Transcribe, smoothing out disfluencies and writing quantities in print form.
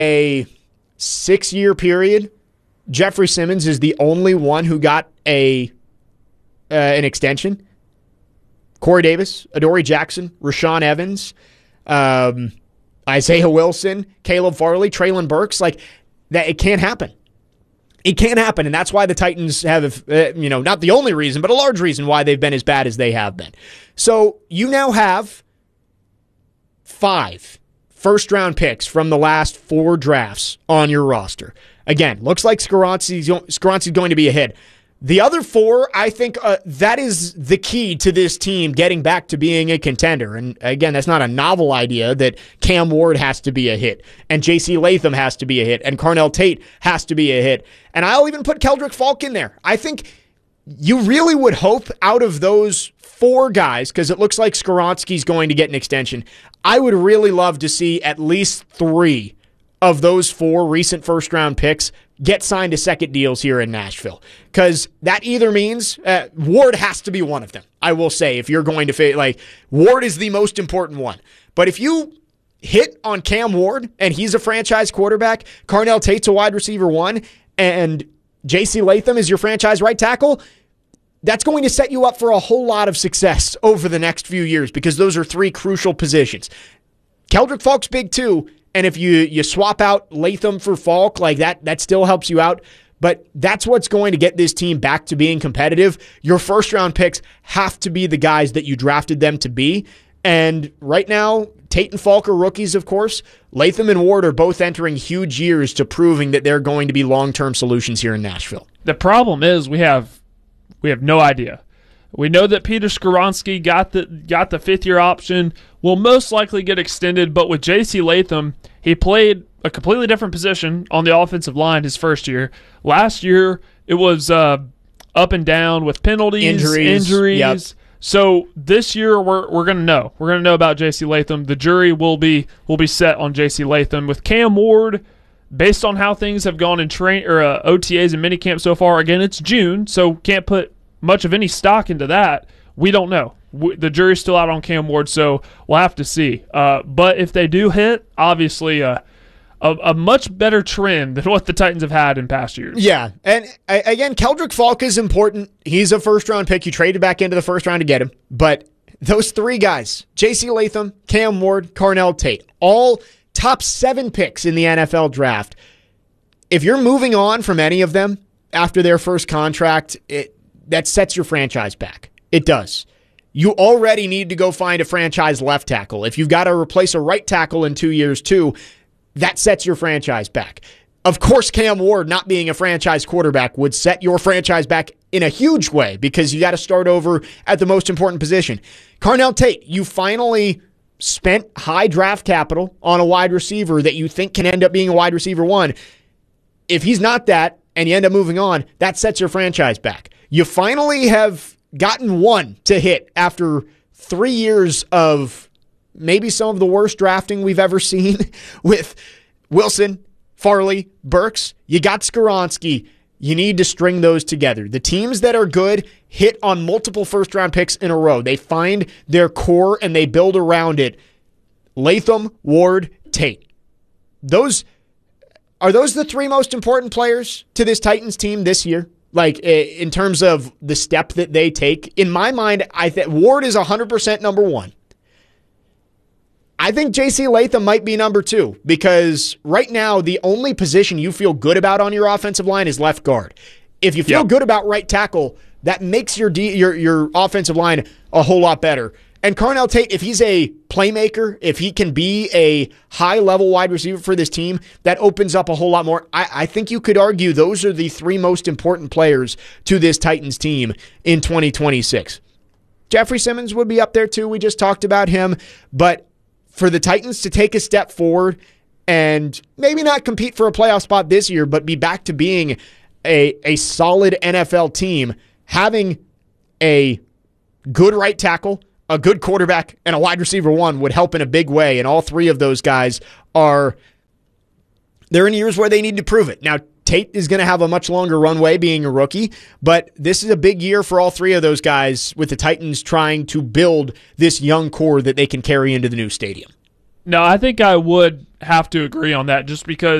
a 6-year period, Jeffrey Simmons is the only one who got an extension. Corey Davis, Adoree Jackson, Rashaan Evans, Isaiah Wilson, Caleb Farley, Treylon Burks, like that, it can't happen. It can't happen, and that's why the Titans have, not the only reason, but a large reason why they've been as bad as they have been. So you now have 5 first-round picks from the last 4 drafts on your roster. Again, looks like Skoronski's going to be a hit. The other 4, I think that is the key to this team getting back to being a contender. And again, that's not a novel idea that Cam Ward has to be a hit, and J.C. Latham has to be a hit, and Carnell Tate has to be a hit. And I'll even put Keldrick Falk in there. I think you really would hope out of those 4 guys, because it looks like Skoronski's going to get an extension, I would really love to see at least 3 of those 4 recent first-round picks get signed to second deals here in Nashville. Because that either means Ward has to be one of them, I will say, if you're going to Ward is the most important one. But if you hit on Cam Ward and he's a franchise quarterback, Carnell Tate's a wide receiver 1, and J.C. Latham is your franchise right tackle, that's going to set you up for a whole lot of success over the next few years, because those are 3 crucial positions. Keldrick Falk's big too, and if you swap out Latham for Falk, like that still helps you out. But that's what's going to get this team back to being competitive. Your first-round picks have to be the guys that you drafted them to be. And right now, Tate and Falk are rookies, of course. Latham and Ward are both entering huge years to proving that they're going to be long-term solutions here in Nashville. The problem is we have no idea. We know that Peter Skoronski got the fifth-year option, will most likely get extended, but with J.C. Latham, he played a completely different position on the offensive line his first year. Last year, it was up and down with penalties, injuries. Yep. So this year, we're going to know. We're going to know about J.C. Latham. The jury will be set on J.C. Latham. With Cam Ward, based on how things have gone in OTAs and minicamp so far, again, it's June, so can't put much of any stock into that. We don't know. The jury's still out on Cam Ward, so we'll have to see. But if they do hit, obviously a much better trend than what the Titans have had in past years. Yeah, and again, Keldrick Falk is important. He's a first-round pick. You traded back into the first round to get him. But those 3 guys, J.C. Latham, Cam Ward, Carnell Tate, all top 7 picks in the NFL draft. If you're moving on from any of them after their first contract, that sets your franchise back. It does. You already need to go find a franchise left tackle. If you've got to replace a right tackle in 2 years too, that sets your franchise back. Of course, Cam Ward not being a franchise quarterback would set your franchise back in a huge way, because you got to start over at the most important position. Carnell Tate, you finally spent high draft capital on a wide receiver that you think can end up being a wide receiver 1. If he's not that and you end up moving on, that sets your franchise back. You finally have gotten one to hit after 3 years of maybe some of the worst drafting we've ever seen with Wilson, Farley, Burks. You got Skoronski. You need to string those together. The teams that are good hit on multiple first-round picks in a row. They find their core and they build around it. Latham, Ward, Tate. Are those the 3 most important players to this Titans team this year? Like, in terms of the step that they take? In my mind, I think Ward is 100% number 1. I think J.C. Latham might be number 2, because right now the only position you feel good about on your offensive line is left guard. If you feel good about right tackle, that makes your offensive line a whole lot better. And Carnell Tate, if he's a playmaker, if he can be a high-level wide receiver for this team, that opens up a whole lot more. I think you could argue those are the 3 most important players to this Titans team in 2026. Jeffrey Simmons would be up there too. We just talked about him. But for the Titans to take a step forward and maybe not compete for a playoff spot this year, but be back to being a solid NFL team, having a good right tackle, a good quarterback, and a wide receiver 1 would help in a big way. And all 3 of those guys they're in years where they need to prove it. Now, Tate is going to have a much longer runway being a rookie, but this is a big year for all 3 of those guys, with the Titans trying to build this young core that they can carry into the new stadium. No, I think I would have to agree on that just because